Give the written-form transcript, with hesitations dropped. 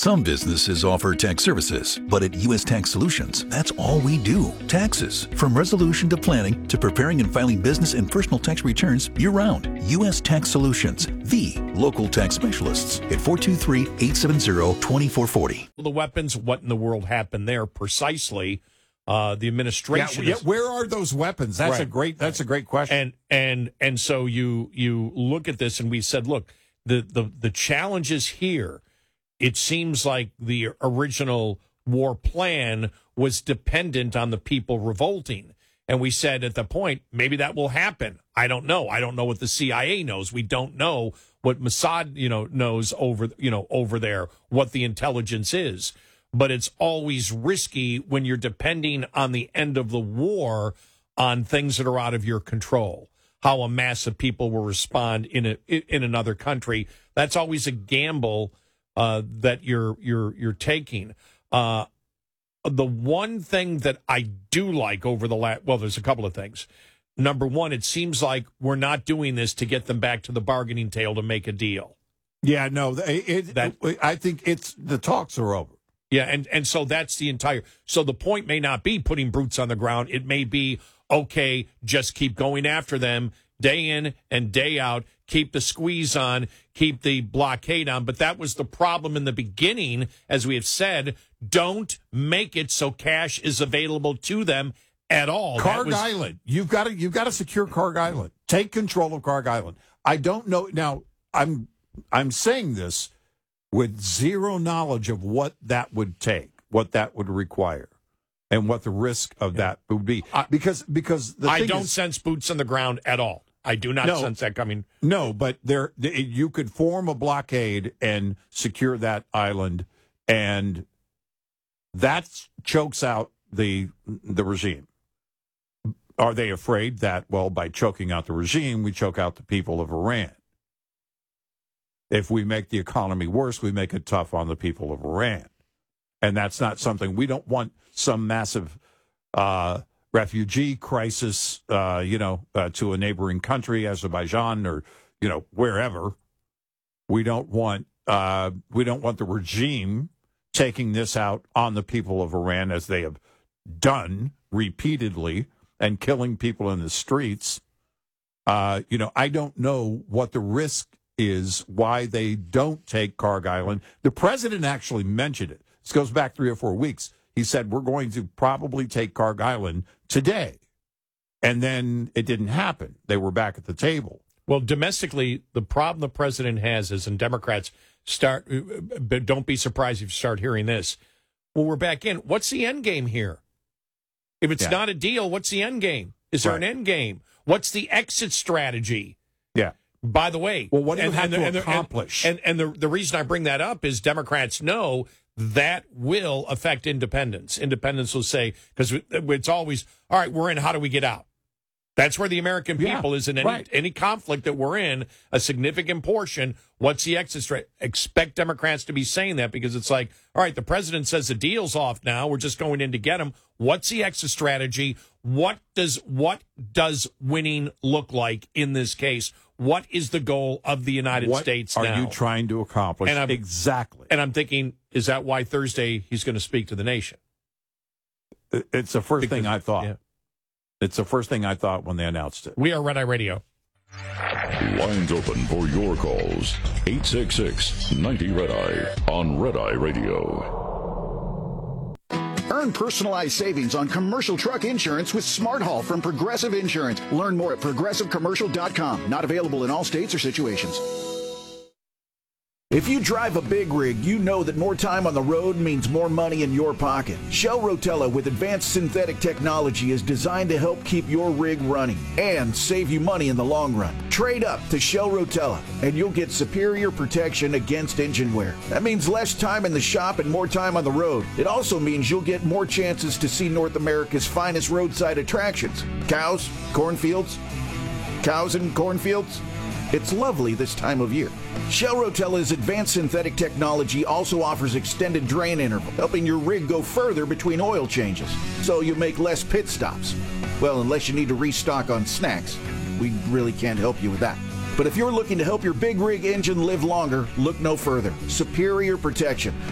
Some businesses offer tax services, but at U.S. Tax Solutions, that's all we do. Taxes. From resolution to planning to preparing and filing business and personal tax returns year-round. U.S. Tax Solutions, the local tax specialists at 423-870-2440. The weapons, what in the world happened there precisely? The administration. Yeah, where are those weapons? That's right. That's a great question. And so you look at this, and we said, look, the challenges here. It seems like the original war plan was dependent on the people revolting. And we said at the point, maybe that will happen. I don't know. I don't know what the CIA knows. We don't know what Mossad, knows over there, what the intelligence is. But it's always risky when you're depending on the end of the war on things that are out of your control. How a mass of people will respond in another country. That's always a gamble that you're taking. The one thing that I do like over the there's a couple of things. Number one, it seems like we're not doing this to get them back to the bargaining table to make a deal. Yeah, no, I think the talks are over. Yeah, and so that's so the point may not be putting boots on the ground. It may be, okay, just keep going after them day in and day out, keep the squeeze on, keep the blockade on. But that was the problem in the beginning, as we have said, don't make it so cash is available to them at all. Karg Island. You've got to secure Karg Island. Take control of Karg Island. I don't know. Now, I'm saying this with zero knowledge of what that would take, what that would require, and what the risk of that would be. Because I don't sense boots on the ground at all. I do not sense that coming. No, but you could form a blockade and secure that island, and that chokes out the regime. Are they afraid that, by choking out the regime, we choke out the people of Iran? If we make the economy worse, we make it tough on the people of Iran. And that's not something, we don't want some massive refugee crisis, to a neighboring country, Azerbaijan or, wherever. We don't want the regime taking this out on the people of Iran as they have done repeatedly and killing people in the streets. I don't know what the risk is, why they don't take Karg Island. The president actually mentioned it. This goes back 3 or 4 weeks. He said, we're going to probably take Karg Island today. And then it didn't happen. They were back at the table. Well, domestically, the problem the president has is, and Democrats but don't be surprised if you start hearing this. Well, we're back in. What's the end game here? If it's not a deal, what's the end game? Is there an end game? What's the exit strategy? Yeah. By the way, well, what do you have to accomplish? And the reason I bring that up is Democrats know that will affect independents. Independents will say, because it's always, all right, we're in, how do we get out? That's where the American people is in any conflict that we're in, a significant portion. What's the exit strategy? Expect Democrats to be saying that, because it's like, all right, the president says the deal's off now. We're just going in to get him. What's the exit strategy? What does winning look like in this case? What is the goal of the United States now? What are you trying to accomplish? Exactly. And I'm thinking, is that why Thursday he's going to speak to the nation? It's the first thing I thought. Yeah. It's the first thing I thought when they announced it. We are Red Eye Radio. Lines open for your calls. 866-90-RED-EYE on Red Eye Radio. Earn personalized savings on commercial truck insurance with Smart Haul from Progressive Insurance. Learn more at progressivecommercial.com. Not available in all states or situations. If you drive a big rig, you know that more time on the road means more money in your pocket. Shell Rotella with advanced synthetic technology is designed to help keep your rig running and save you money in the long run. Trade up to Shell Rotella and you'll get superior protection against engine wear. That means less time in the shop and more time on the road. It also means you'll get more chances to see North America's finest roadside attractions. Cows, cornfields, cows and cornfields. It's lovely this time of year. Shell Rotella's advanced synthetic technology also offers extended drain interval, helping your rig go further between oil changes, so you make less pit stops. Well, unless you need to restock on snacks. We really can't help you with that. But if you're looking to help your big rig engine live longer, look no further. Superior protection.